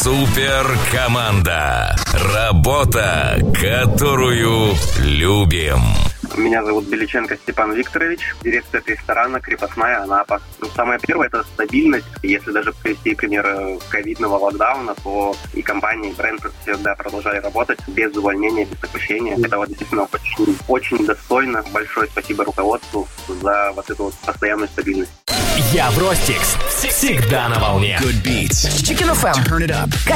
Суперкоманда. Работа, которую любим. Меня зовут Беличенко Степан Викторович, директор ресторана «Крепостная Анапа». Самое первое – это стабильность. Если даже привести пример ковидного локдауна, то и компания, и бренд всегда продолжали работать без увольнения, без сокращения. Это вот действительно очень, очень достойно. Большое спасибо руководству за вот эту вот постоянную стабильность. Евростикс. Всегда на волне. Good beats. Chicken FM. Turn it up.